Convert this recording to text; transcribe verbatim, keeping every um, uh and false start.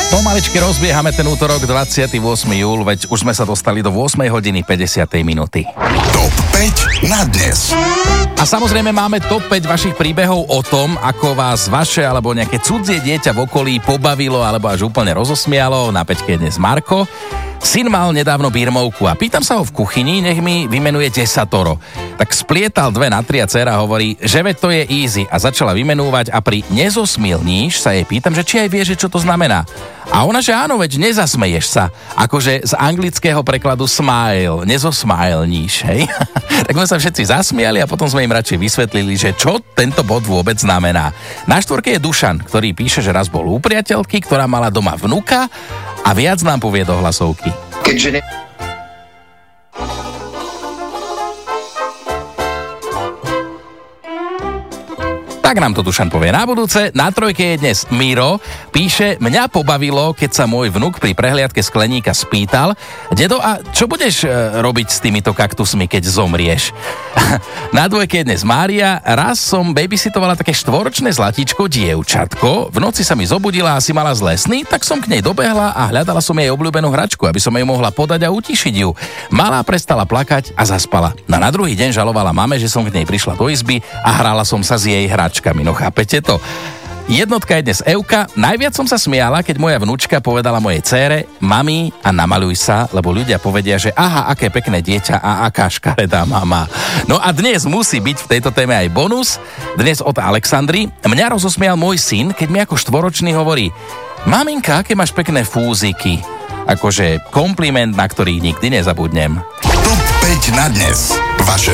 Pomaličky rozbiehame ten útorok dvadsiateho ôsmeho júla, veď už sme sa dostali do ôsmej hodiny päťdesiatej minúty. Top päť na dnes. A samozrejme máme top päť vašich príbehov o tom, ako vás vaše alebo nejaké cudzie dieťa v okolí pobavilo alebo až úplne rozosmialo. Na päťke je dnes Marko. Syn mal nedávno birmovku a pýtam sa ho v kuchyni, nech mi vymenuje desatoro. Tak splietal dve na tri a dcera hovorí, že veď to je easy a začala vymenúvať a pri nezosmilníš sa jej pýtam, že či aj vie, že čo to znamená. A ona, že áno, veď nezasmeješ sa. Akože z anglického prekladu smile, nezosmilníš, hej? Tak sme sa všetci zasmiali a potom sme im radšej vysvetlili, že čo tento bod vôbec znamená. Na štvorke je Dušan, ktorý píše, že raz bol u priateľky, ktorá mala doma vnuka a viac nám povie do hlasovky. Keďže ne... Tak nám to Dušan povie na budúce. Na trojke je dnes Miro. Píše, mňa pobavilo, keď sa môj vnuk pri prehliadke skleníka spýtal, dedo, a čo budeš e, robiť s týmito kaktusmi, keď zomrieš? Na dvojke je dnes Mária. Raz som babysitovala také štvoročné zlatíčko, dievčatko. V noci sa mi zobudila a si mala zlé sny, tak som k nej dobehla a hľadala som jej obľúbenú hračku, aby som jej mohla podať a utišiť ju. Malá prestala plakať a zaspala. No na druhý deň žalovala mame, že som k nej prišla do izby a hrala som sa s jej hračkou. No chápete to? Jednotka je dnes Evka. Najviac som sa smiala, keď moja vnúčka povedala mojej dcére, mami, a namaľuj sa, lebo ľudia povedia, že aha, aké pekné dieťa a aká škaredá mama. No a dnes musí byť v tejto téme aj bonus. Dnes od Alexandry. Mňa rozosmial môj syn, keď mi ako štvoročný hovorí, maminka, aké máš pekné fúziky. Akože kompliment, na ktorý nikdy nezabudnem. Top päť na dnes. Vaše